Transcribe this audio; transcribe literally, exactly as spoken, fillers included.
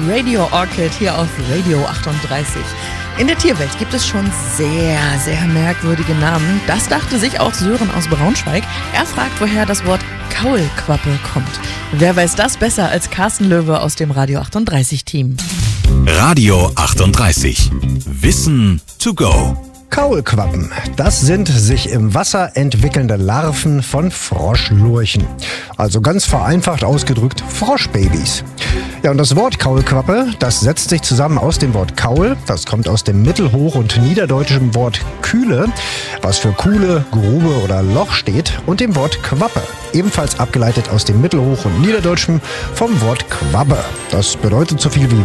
Radio Orchid hier auf Radio achtunddreißig. In der Tierwelt gibt es schon sehr, sehr merkwürdige Namen. Das dachte sich auch Sören aus Braunschweig. Er fragt, woher das Wort Kaulquappe kommt. Wer weiß das besser als Carsten Löwe aus dem Radio achtunddreißig Team? Radio achtunddreißig. Wissen to go. Kaulquappen, das sind sich im Wasser entwickelnde Larven von Froschlurchen. Also ganz vereinfacht ausgedrückt Froschbabys. Ja, und das Wort Kaulquappe, das setzt sich zusammen aus dem Wort Kaul, das kommt aus dem mittelhoch- und niederdeutschen Wort Kühle, was für Kuhle, Grube oder Loch steht, und dem Wort Quappe, ebenfalls abgeleitet aus dem mittelhoch- und niederdeutschen vom Wort Quabbe. Das bedeutet so viel wie